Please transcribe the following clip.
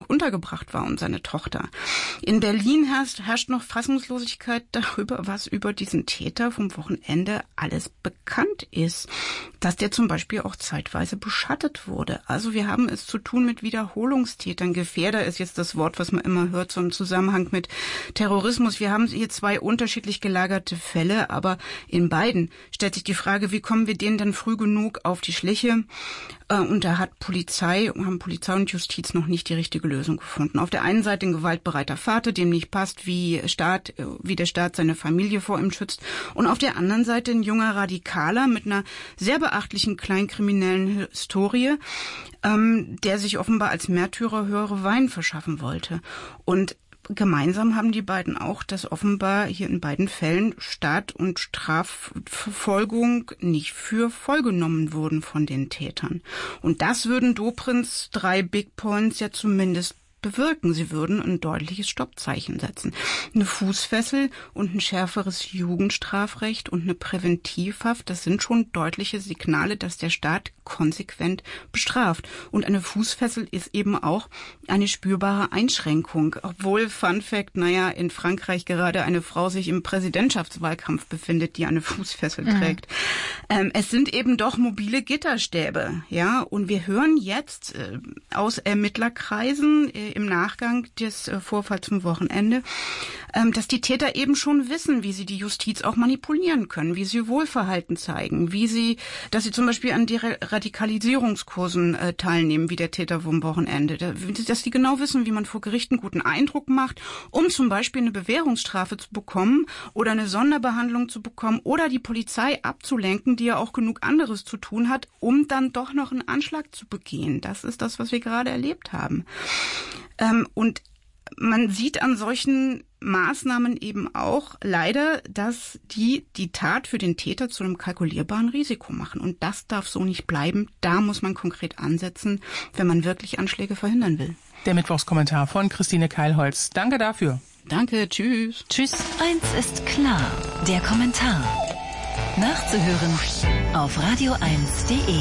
untergebracht war und seine Tochter. In Berlin herrscht noch Fassungslosigkeit darüber, was über diesen Täter vom Wochenende alles bekannt ist. Dass der zum Beispiel auch zeitweise beschattet wurde. Also wir haben es zu tun mit Wiederholungstätern. Gefährder ist jetzt das Wort, was man immer hört, so im Zusammenhang mit Terrorismus. Wir haben hier zwei unterschiedlich gelagerte Fälle, aber in beiden stellt sich die Frage, wie kommen wir denen denn früh genug auf die Schliche? Und da haben Polizei und Justiz noch nicht die richtige Lösung gefunden. Auf der einen Seite ein gewaltbereiter Vater, dem nicht passt, wie der Staat seine Familie vor ihm schützt. Und auf der anderen Seite ein junger Radikaler mit einer sehr beachtlichen kleinkriminellen Historie, der sich offenbar als Märtyrer höhere Wein verschaffen wollte. Und gemeinsam haben die beiden auch, dass offenbar hier in beiden Fällen Staat und Strafverfolgung nicht für voll genommen wurden von den Tätern. Und das würden Dobrinds 3 Big Points ja zumindest bewirken. Sie würden ein deutliches Stoppzeichen setzen. Eine Fußfessel und ein schärferes Jugendstrafrecht und eine Präventivhaft, das sind schon deutliche Signale, dass der Staat konsequent bestraft. Und eine Fußfessel ist eben auch eine spürbare Einschränkung. Obwohl, Fun Fact, in Frankreich gerade eine Frau sich im Präsidentschaftswahlkampf befindet, die eine Fußfessel trägt. Es sind eben doch mobile Gitterstäbe, ja. Und wir hören jetzt aus Ermittlerkreisen im Nachgang des Vorfalls zum Wochenende, dass die Täter eben schon wissen, wie sie die Justiz auch manipulieren können, wie sie Wohlverhalten zeigen, dass sie zum Beispiel an die Radikalisierungskursen teilnehmen, wie der Täter vom Wochenende, dass die genau wissen, wie man vor Gericht einen guten Eindruck macht, um zum Beispiel eine Bewährungsstrafe zu bekommen oder eine Sonderbehandlung zu bekommen oder die Polizei abzulenken, die ja auch genug anderes zu tun hat, um dann doch noch einen Anschlag zu begehen. Das ist das, was wir gerade erlebt haben. Und man sieht an solchen Maßnahmen eben auch leider, dass die Tat für den Täter zu einem kalkulierbaren Risiko machen. Und das darf so nicht bleiben. Da muss man konkret ansetzen, wenn man wirklich Anschläge verhindern will. Der Mittwochskommentar von Christine Keilholz. Danke dafür. Danke, tschüss. Tschüss. Eins ist klar, der Kommentar. Nachzuhören auf radio1.de.